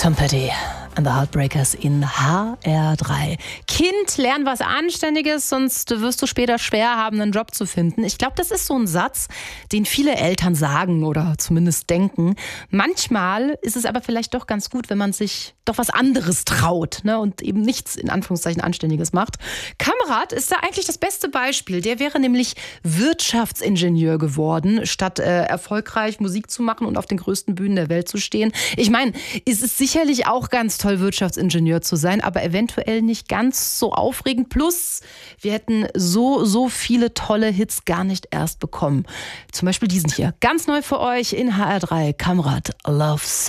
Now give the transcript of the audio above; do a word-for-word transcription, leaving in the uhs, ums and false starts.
Tom Petty and the Heartbreakers in H R drei. Kind, lern was Anständiges, sonst wirst du später schwer haben, einen Job zu finden. Ich glaube, das ist so ein Satz, den viele Eltern sagen oder zumindest denken. Manchmal ist es aber vielleicht doch ganz gut, wenn man sich doch was anderes traut, ne, und eben nichts in Anführungszeichen Anständiges macht. Kamrat ist da eigentlich das beste Beispiel. Der wäre nämlich Wirtschaftsingenieur geworden, statt äh, erfolgreich Musik zu machen und auf den größten Bühnen der Welt zu stehen. Ich meine, es ist sicherlich auch ganz toll, Wirtschaftsingenieur zu sein, aber eventuell nicht ganz so aufregend. Plus, wir hätten so, so viele tolle Hits gar nicht erst bekommen. Zum Beispiel diesen hier. Ganz neu für euch in H R drei. Kamrat, Love Song.